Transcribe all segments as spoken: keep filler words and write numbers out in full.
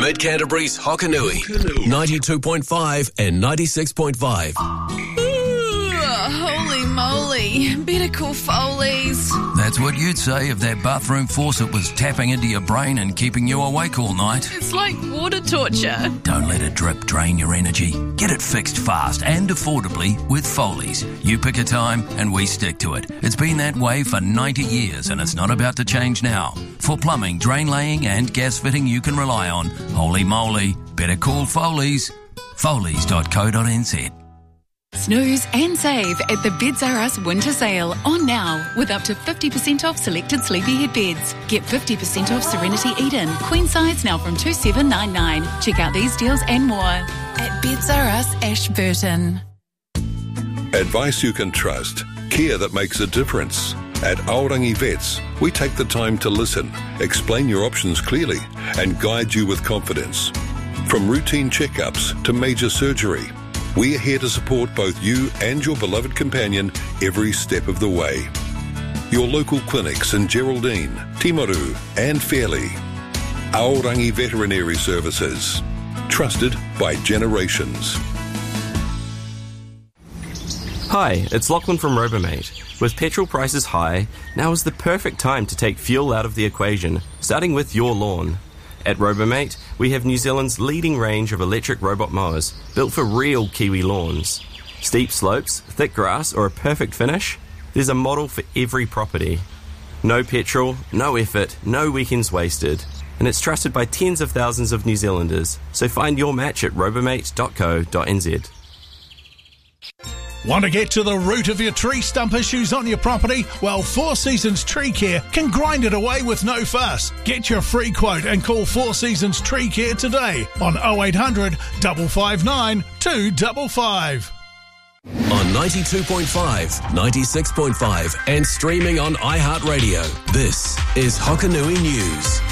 Mid Canterbury's Hokanui, ninety-two point five and ninety-six point five. Holy moly, better call Foley's. That's what you'd say if that bathroom faucet was tapping into your brain and keeping you awake all night. It's like water torture. Don't let a drip drain your energy. Get it fixed fast and affordably with Foley's. You pick a time and we stick to it. It's been that way for ninety years and it's not about to change now. For plumbing, drain laying and gas fitting you can rely on, holy moly, better call Foley's. Foley's dot co dot n z. Snooze and save at the Beds R Us winter sale. On now with up to fifty percent off selected sleepyhead beds. Get fifty percent off Serenity Eden. Queen size now from two thousand seven hundred ninety-nine dollars. Check out these deals and more at Beds R Us Ashburton. Advice you can trust. Care that makes a difference. At Aorangi Vets, we take the time to listen, explain your options clearly, and guide you with confidence. From routine checkups to major surgery, we are here to support both you and your beloved companion every step of the way. Your local clinics in Geraldine, Timaru and Fairley. Aorangi Veterinary Services. Trusted by generations. Hi, it's Lachlan from Robomate. With petrol prices high, now is the perfect time to take fuel out of the equation, starting with your lawn. At Robomate, we have New Zealand's leading range of electric robot mowers, built for real Kiwi lawns. Steep slopes, thick grass, or a perfect finish? There's a model for every property. No petrol, no effort, no weekends wasted. And it's trusted by tens of thousands of New Zealanders. So find your match at robomate dot co dot n z. Want to get to the root of your tree stump issues on your property? Well, Four Seasons Tree Care can grind it away with no fuss. Get your free quote and call Four Seasons Tree Care today on oh eight hundred, five five nine, two five five. On ninety-two point five, ninety-six point five and streaming on iHeartRadio. This is Hokanui News.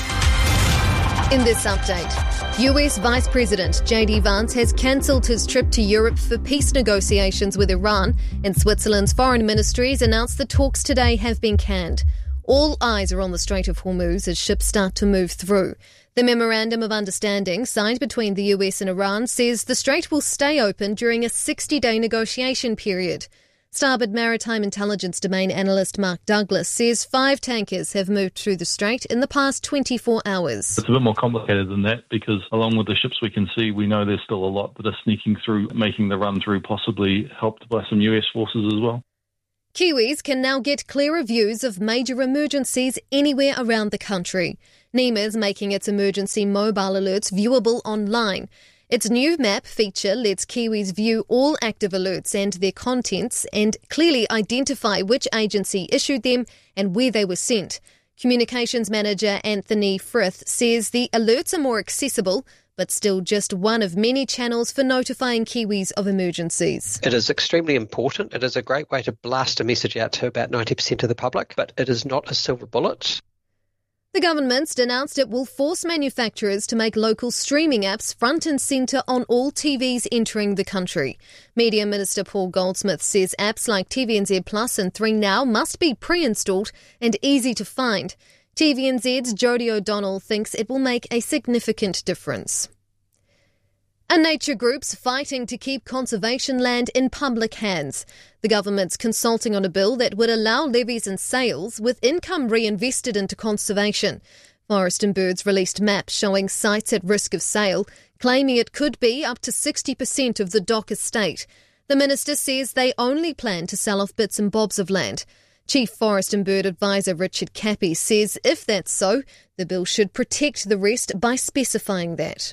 In this update, U S Vice President J D Vance has cancelled his trip to Europe for peace negotiations with Iran, and Switzerland's foreign ministries announced the talks today have been canned. All eyes are on the Strait of Hormuz as ships start to move through. The Memorandum of Understanding signed between the U S and Iran says the strait will stay open during a sixty-day negotiation period. Starboard Maritime Intelligence Domain analyst Mark Douglas says five tankers have moved through the strait in the past twenty-four hours. It's a bit more complicated than that because along with the ships we can see, we know there's still a lot that are sneaking through, making the run through, possibly helped by some U S forces as well. Kiwis can now get clearer views of major emergencies anywhere around the country. NEMA's making its emergency mobile alerts viewable online. Its new map feature lets Kiwis view all active alerts and their contents and clearly identify which agency issued them and where they were sent. Communications Manager Anthony Frith says the alerts are more accessible, but still just one of many channels for notifying Kiwis of emergencies. It is extremely important. It is a great way to blast a message out to about ninety percent of the public, but it is not a silver bullet. The government's announced it will force manufacturers to make local streaming apps front and centre on all T Vs entering the country. Media Minister Paul Goldsmith says apps like T V N Z Plus and three Now must be pre-installed and easy to find. T V N Z's Jodie O'Donnell thinks it will make a significant difference. And nature groups fighting to keep conservation land in public hands. The government's consulting on a bill that would allow levies and sales with income reinvested into conservation. Forest and Birds released maps showing sites at risk of sale, claiming it could be up to sixty percent of the dock estate. The minister says they only plan to sell off bits and bobs of land. Chief Forest and Bird Advisor Richard Cappy says if that's so, the bill should protect the rest by specifying that.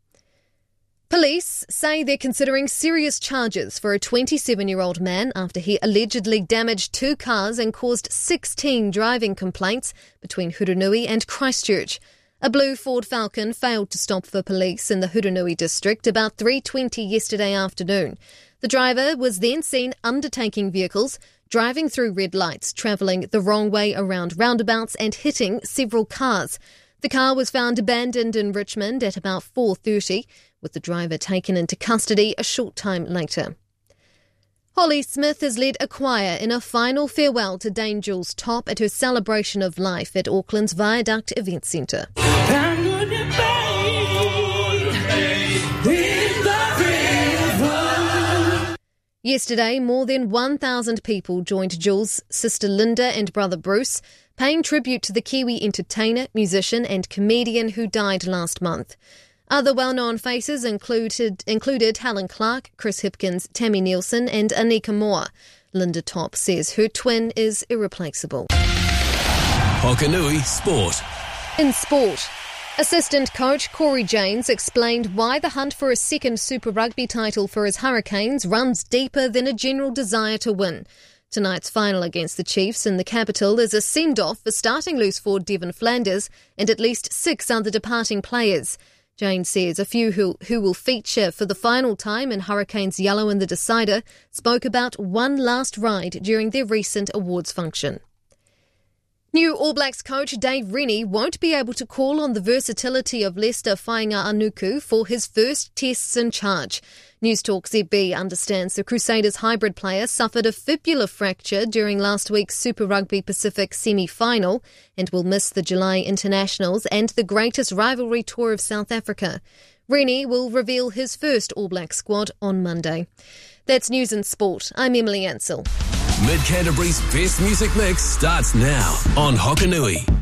Police say they're considering serious charges for a twenty-seven-year-old man after he allegedly damaged two cars and caused sixteen driving complaints between Hurunui and Christchurch. A blue Ford Falcon failed to stop for police in the Hurunui district about three twenty yesterday afternoon. The driver was then seen undertaking vehicles, driving through red lights, travelling the wrong way around roundabouts and hitting several cars. The car was found abandoned in Richmond at about four thirty, with the driver taken into custody a short time later. Holly Smith has led a choir in a final farewell to Dame Jules Top at her celebration of life at Auckland's Viaduct Event Centre. I'm gonna Yesterday, more than one thousand people joined Jules' sister Linda and brother Bruce, paying tribute to the Kiwi entertainer, musician and comedian who died last month. Other well-known faces included included Helen Clark, Chris Hipkins, Tammy Nielsen and Anika Moore. Linda Top says her twin is irreplaceable. Hokanui Sport. In sport, assistant coach Corey Janes explained why the hunt for a second Super Rugby title for his Hurricanes runs deeper than a general desire to win. Tonight's final against the Chiefs in the capital is a send-off for starting loose forward Devon Flanders and at least six other departing players. Janes says a few who, who will feature for the final time in Hurricanes yellow in the decider spoke about one last ride during their recent awards function. New All Blacks coach Dave Rennie won't be able to call on the versatility of Leicester Fainga'a-Anuku for his first tests in charge. Newstalk Z B understands the Crusaders hybrid player suffered a fibula fracture during last week's Super Rugby Pacific semi-final and will miss the July internationals and the greatest rivalry tour of South Africa. Rennie will reveal his first All Black squad on Monday. That's news and sport. I'm Emily Ansell. Mid Canterbury's best music mix starts now on Hokanui.